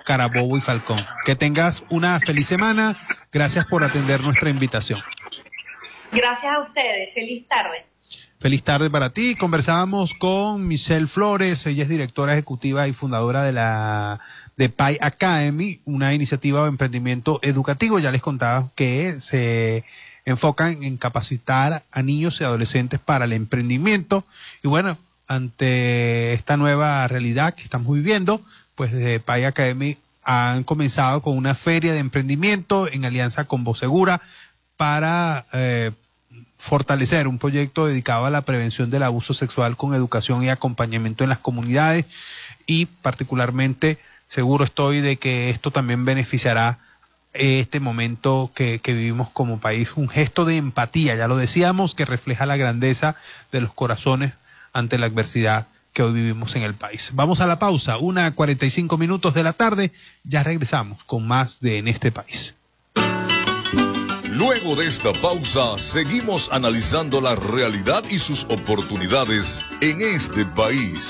Carabobo y Falcón. Que tengas una feliz semana. Gracias por atender nuestra invitación. Gracias a ustedes. Feliz tarde. Feliz tarde para ti. Conversábamos con Michelle Flores, ella es directora ejecutiva y fundadora de Pi Academy, una iniciativa de emprendimiento educativo. Ya les contaba que se enfocan en capacitar a niños y adolescentes para el emprendimiento. Y bueno, ante esta nueva realidad que estamos viviendo, pues desde Pi Academy han comenzado con una feria de emprendimiento en alianza con Voz Segura para fortalecer un proyecto dedicado a la prevención del abuso sexual con educación y acompañamiento en las comunidades, y particularmente seguro estoy de que esto también beneficiará este momento que vivimos como país, un gesto de empatía, ya lo decíamos, que refleja la grandeza de los corazones ante la adversidad que hoy vivimos en el país. Vamos a la pausa, 1:45 de la tarde, ya regresamos con más de En este país. Luego de esta pausa, seguimos analizando la realidad y sus oportunidades en este país.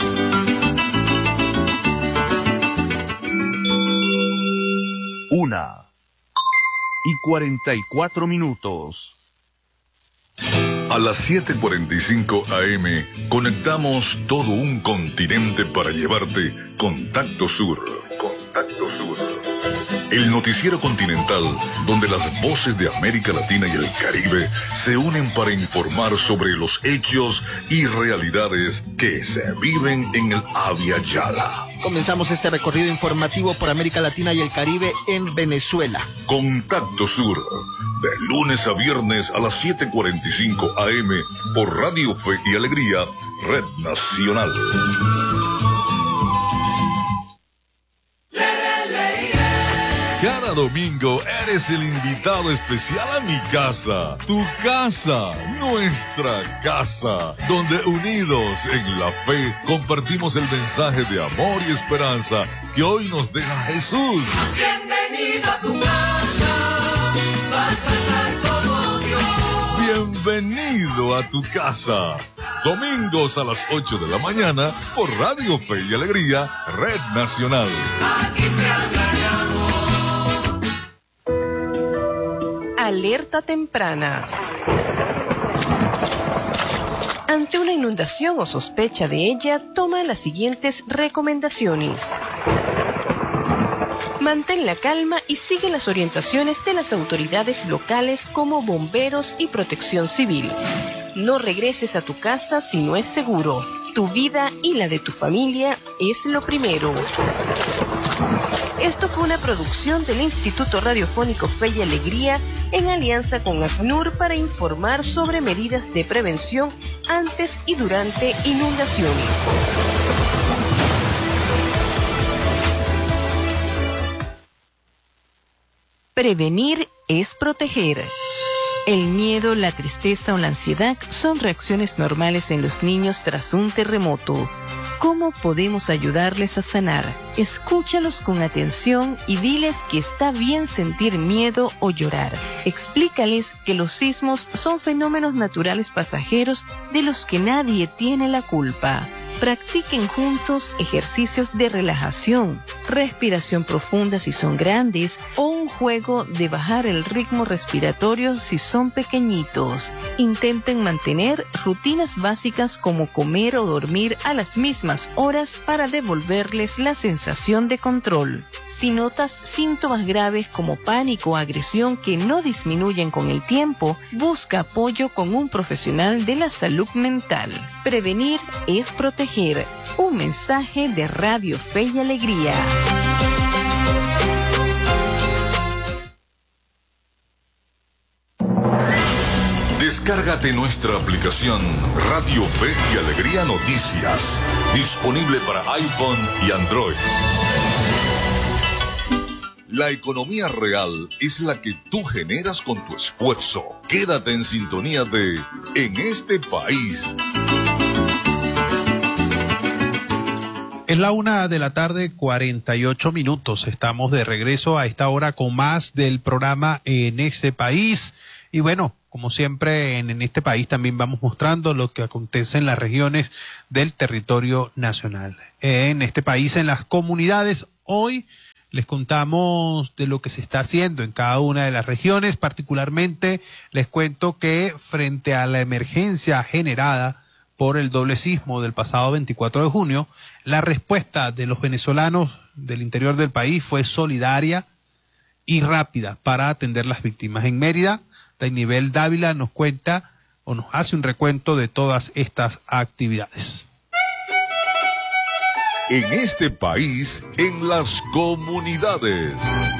Una y 44 minutos. A las 7:45 AM, conectamos todo un continente para llevarte Contacto Sur. Contacto Sur. El noticiero continental, donde las voces de América Latina y el Caribe se unen para informar sobre los hechos y realidades que se viven en el Abya Yala. Comenzamos este recorrido informativo por América Latina y el Caribe en Venezuela. Contacto Sur, de lunes a viernes a las 7:45 AM por Radio Fe y Alegría, Red Nacional. Cada domingo eres el invitado especial a mi casa, tu casa, nuestra casa, donde unidos en la fe compartimos el mensaje de amor y esperanza que hoy nos deja Jesús. Bienvenido a tu casa, vas a estar como Dios. Bienvenido a tu casa. Domingos a las 8 de la mañana por Radio Fe y Alegría, Red Nacional. Aquí se habla de amor. Alerta temprana. Ante una inundación o sospecha de ella, toma las siguientes recomendaciones. Mantén la calma y sigue las orientaciones de las autoridades locales como bomberos y protección civil. No regreses a tu casa si no es seguro. Tu vida y la de tu familia es lo primero. Esto fue una producción del Instituto Radiofónico Fe y Alegría en alianza con ACNUR para informar sobre medidas de prevención antes y durante inundaciones. Prevenir es proteger. El miedo, la tristeza o la ansiedad son reacciones normales en los niños tras un terremoto. ¿Cómo podemos ayudarles a sanar? Escúchalos con atención y diles que está bien sentir miedo o llorar. Explícales que los sismos son fenómenos naturales pasajeros de los que nadie tiene la culpa. Practiquen juntos ejercicios de relajación, respiración profunda si son grandes o un juego de bajar el ritmo respiratorio si son pequeñitos. Intenten mantener rutinas básicas como comer o dormir a las mismas horas para devolverles la sensación de control. Si notas síntomas graves como pánico o agresión que no disminuyen con el tiempo, busca apoyo con un profesional de la salud mental. Prevenir es proteger. Un mensaje de Radio Fe y Alegría. Descárgate nuestra aplicación Radio Fe y Alegría Noticias, disponible para iPhone y Android. La economía real es la que tú generas con tu esfuerzo. Quédate en sintonía de En este país. Es la 1:48 p.m. Estamos de regreso a esta hora con más del programa En este país. Y bueno, como siempre en este país también vamos mostrando lo que acontece en las regiones del territorio nacional. En este país, en las comunidades, hoy les contamos de lo que se está haciendo en cada una de las regiones. Particularmente les cuento que frente a la emergencia generada por el doble sismo del pasado 24 de junio, la respuesta de los venezolanos del interior del país fue solidaria y rápida para atender las víctimas. En Mérida, Dainivel Dávila nos cuenta o nos hace un recuento de todas estas actividades. En este país, en las comunidades.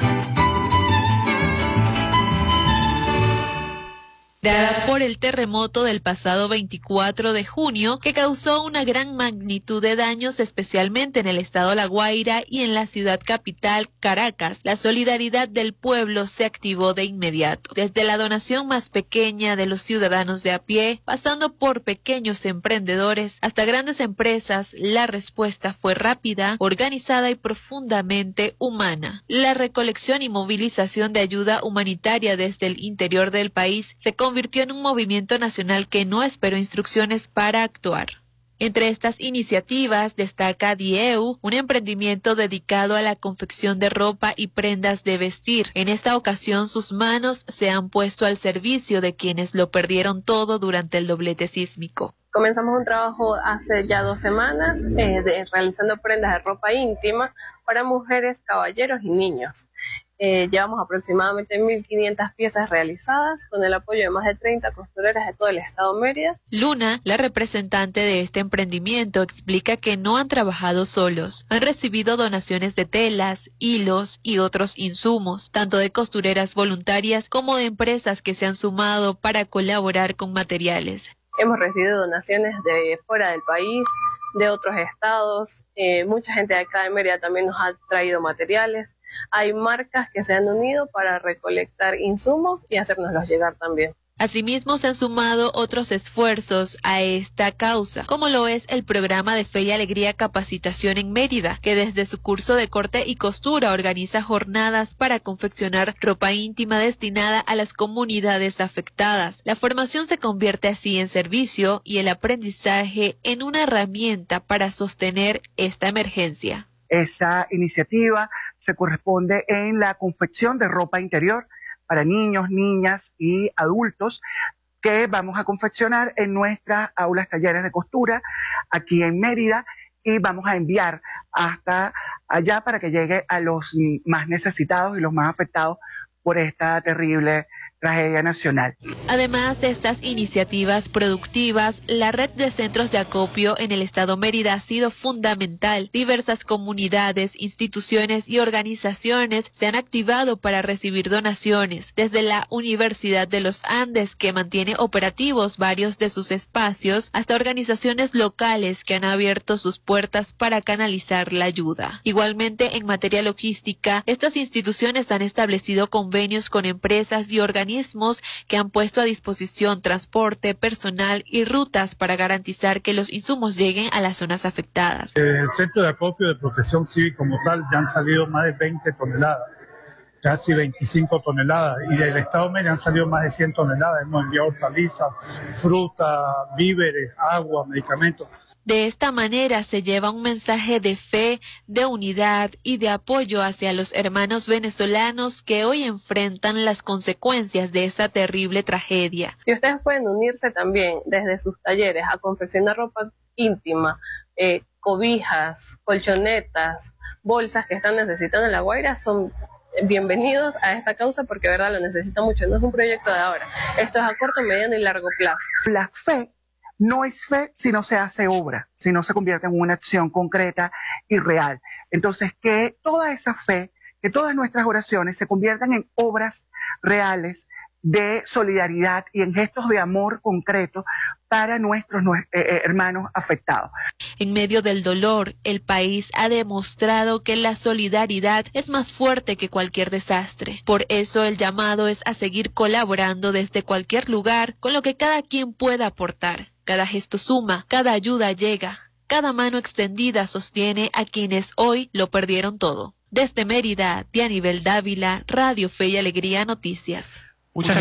Por el terremoto del pasado 24 de junio, que causó una gran magnitud de daños, especialmente en el estado La Guaira y en la ciudad capital, Caracas, la solidaridad del pueblo se activó de inmediato. Desde la donación más pequeña de los ciudadanos de a pie, pasando por pequeños emprendedores hasta grandes empresas, la respuesta fue rápida, organizada y profundamente humana. La recolección y movilización de ayuda humanitaria desde el interior del país se convirtió en un movimiento nacional que no esperó instrucciones para actuar. Entre estas iniciativas destaca Dieu, un emprendimiento dedicado a la confección de ropa y prendas de vestir. En esta ocasión sus manos se han puesto al servicio de quienes lo perdieron todo durante el doblete sísmico. Comenzamos un trabajo hace ya 2 semanas realizando prendas de ropa íntima para mujeres, caballeros y niños. Llevamos aproximadamente 1.500 piezas realizadas con el apoyo de más de 30 costureras de todo el estado Mérida. Luna, la representante de este emprendimiento, explica que no han trabajado solos. Han recibido donaciones de telas, hilos y otros insumos, tanto de costureras voluntarias como de empresas que se han sumado para colaborar con materiales. Hemos recibido donaciones de fuera del país, de otros estados, mucha gente de acá de Mérida también nos ha traído materiales. Hay marcas que se han unido para recolectar insumos y hacérnoslos llegar también. Asimismo, se han sumado otros esfuerzos a esta causa, como lo es el programa de Fe y Alegría Capacitación en Mérida, que desde su curso de corte y costura organiza jornadas para confeccionar ropa íntima destinada a las comunidades afectadas. La formación se convierte así en servicio y el aprendizaje en una herramienta para sostener esta emergencia. Esa iniciativa se corresponde en la confección de ropa interior para niños, niñas y adultos que vamos a confeccionar en nuestras aulas talleres de costura aquí en Mérida y vamos a enviar hasta allá para que llegue a los más necesitados y los más afectados por esta terrible tragedia nacional. Además de estas iniciativas productivas, la red de centros de acopio en el estado Mérida ha sido fundamental. Diversas comunidades, instituciones y organizaciones se han activado para recibir donaciones, desde la Universidad de los Andes, que mantiene operativos varios de sus espacios, hasta organizaciones locales que han abierto sus puertas para canalizar la ayuda. Igualmente, en materia logística, estas instituciones han establecido convenios con empresas y organismos que han puesto a disposición transporte, personal y rutas para garantizar que los insumos lleguen a las zonas afectadas. El Centro de Acopio de Protección Civil como tal ya han salido más de 20 toneladas, casi 25 toneladas, y del estado Mérida han salido más de 100 toneladas. Hemos enviado hortalizas, fruta, víveres, agua, medicamentos. De esta manera se lleva un mensaje de fe, de unidad y de apoyo hacia los hermanos venezolanos que hoy enfrentan las consecuencias de esta terrible tragedia. Si ustedes pueden unirse también desde sus talleres a confeccionar ropa íntima, cobijas, colchonetas, bolsas que están necesitando en La Guaira, son bienvenidos a esta causa porque de verdad lo necesita mucho. No es un proyecto de ahora, esto es a corto, mediano y largo plazo. La fe no es fe si no se hace obra, si no se convierte en una acción concreta y real. Entonces, que toda esa fe, que todas nuestras oraciones se conviertan en obras reales de solidaridad y en gestos de amor concreto para nuestros hermanos afectados. En medio del dolor, el país ha demostrado que la solidaridad es más fuerte que cualquier desastre. Por eso el llamado es a seguir colaborando desde cualquier lugar con lo que cada quien pueda aportar. Cada gesto suma, cada ayuda llega, cada mano extendida sostiene a quienes hoy lo perdieron todo. Desde Mérida, Dainivel Dávila, Radio Fe y Alegría Noticias. Muchas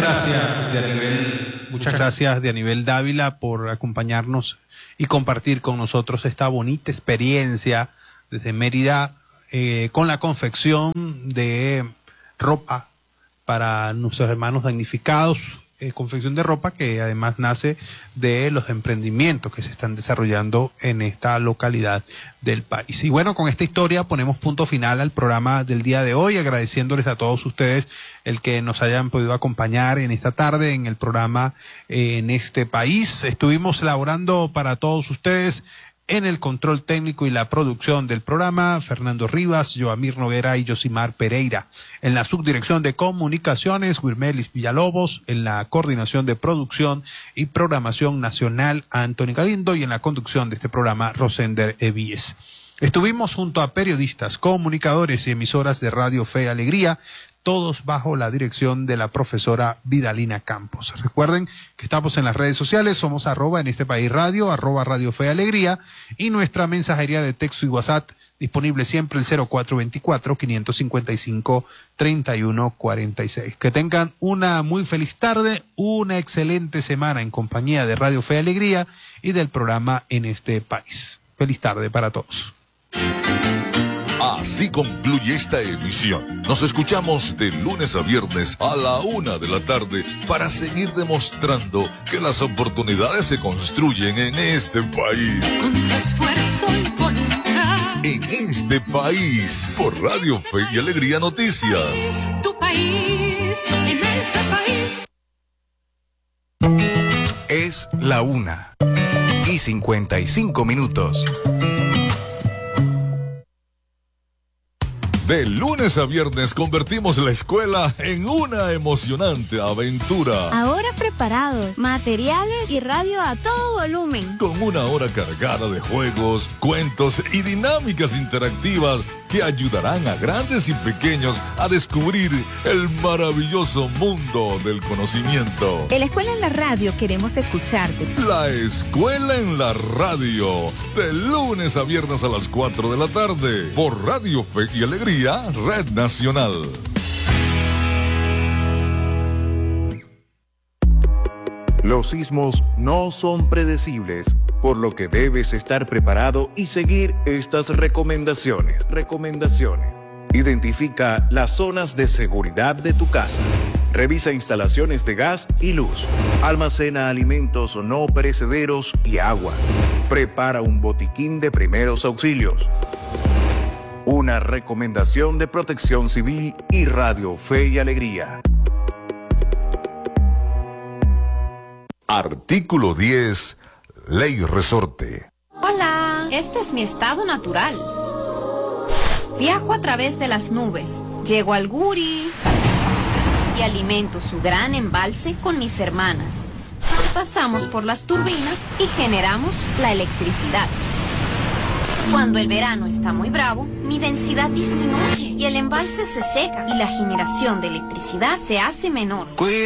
gracias, Dainivel Dávila, por acompañarnos y compartir con nosotros esta bonita experiencia desde Mérida, con la confección de ropa para nuestros hermanos damnificados, confección de ropa que además nace de los emprendimientos que se están desarrollando en esta localidad del país. Y bueno, con esta historia ponemos punto final al programa del día de hoy, agradeciéndoles a todos ustedes el que nos hayan podido acompañar en esta tarde en el programa En este País. Estuvimos elaborando para todos ustedes en el control técnico y la producción del programa, Fernando Rivas, Joamir Noguera y Yosimar Pereira. En la subdirección de comunicaciones, Wilmelis Villalobos. En la coordinación de producción y programación nacional, Antonio Galindo. Y en la conducción de este programa, Rosender Evíes. Estuvimos junto a periodistas, comunicadores y emisoras de Radio Fe y Alegría, todos bajo la dirección de la profesora Vidalina Campos. Recuerden que estamos en las redes sociales, somos @en este país radio, @Radio Fe y Alegría, y nuestra mensajería de texto y WhatsApp disponible siempre el 0424-555-3146. Que tengan una muy feliz tarde, una excelente semana en compañía de Radio Fe y Alegría y del programa En este País. Feliz tarde para todos. Así concluye esta emisión. Nos escuchamos de lunes a viernes a la 1 de la tarde para seguir demostrando que las oportunidades se construyen en este país. Con tu esfuerzo y voluntad. En este país, por Radio Fe y Alegría Noticias. Tu país, en este país. Es la 1:55. De lunes a viernes convertimos la escuela en una emocionante aventura. Ahora preparados, materiales y radio a todo volumen. Con una hora cargada de juegos, cuentos y dinámicas interactivas que ayudarán a grandes y pequeños a descubrir el maravilloso mundo del conocimiento. En la Escuela en la Radio queremos escucharte. La Escuela en la Radio, de lunes a viernes a las 4 de la tarde, por Radio Fe y Alegría, Red Nacional. Los sismos no son predecibles, por lo que debes estar preparado y seguir estas recomendaciones. Identifica las zonas de seguridad de tu casa. Revisa instalaciones de gas y luz. Almacena alimentos no perecederos y agua. Prepara un botiquín de primeros auxilios. Una recomendación de Protección Civil y Radio Fe y Alegría. Artículo 10. Ley Resorte. Hola, este es mi estado natural. Viajo a través de las nubes, llego al Guri y alimento su gran embalse con mis hermanas. Pasamos por las turbinas y generamos la electricidad. Cuando el verano está muy bravo, mi densidad disminuye y el embalse se seca y la generación de electricidad se hace menor.